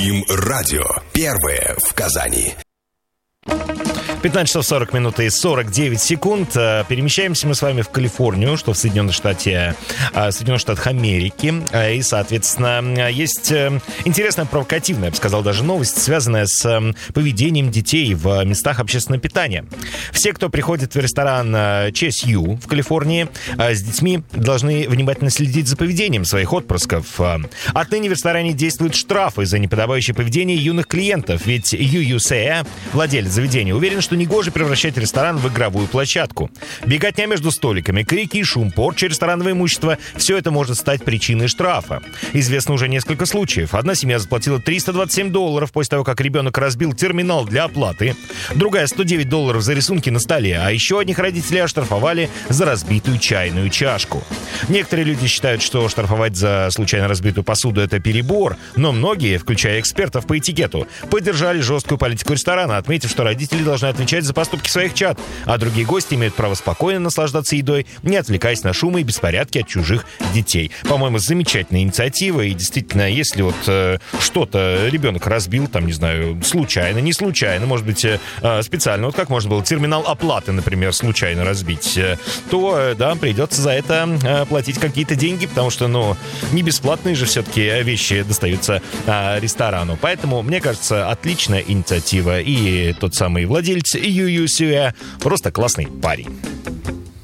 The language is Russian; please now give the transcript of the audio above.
Им-радио. Первое в Казани. 15 часов 40 минут и 49 секунд. Перемещаемся мы с вами в Калифорнию, что в Соединенных Штатах Америки. И, соответственно, есть интересная, провокативная, я бы сказал, даже новость, связанная с поведением детей в местах общественного питания. Все, кто приходит в ресторан CSU в Калифорнии, с детьми должны внимательно следить за поведением своих отпрысков. Отныне в ресторане действуют штрафы за неподобающее поведение юных клиентов, ведь UUCA, владелец заведения, уверен, что негоже превращать ресторан в игровую площадку. Беготня между столиками, крики и шум, порча ресторанного имущества — все это может стать причиной штрафа. Известно уже несколько случаев. Одна семья заплатила $327 после того, как ребенок разбил терминал для оплаты. Другая — $109 за рисунки на столе. А еще одних родителей оштрафовали за разбитую чайную чашку. Некоторые люди считают, что штрафовать за случайно разбитую посуду — это перебор. Но многие, включая экспертов по этикету, поддержали жесткую политику ресторана, отметив, что родители должны отвечать за поступки своих чад, а другие гости имеют право спокойно наслаждаться едой, не отвлекаясь на шумы и беспорядки от чужих детей. По-моему, замечательная инициатива, и действительно, если вот что-то ребенок разбил, там, не знаю, случайно, не случайно, может быть, специально, вот как можно было терминал оплаты, например, случайно разбить, то, да, придется за это платить какие-то деньги, потому что, ну, не бесплатные же все-таки вещи достаются ресторану. Поэтому, мне кажется, отличная инициатива, и тот самый владелец UUCA просто классный парень.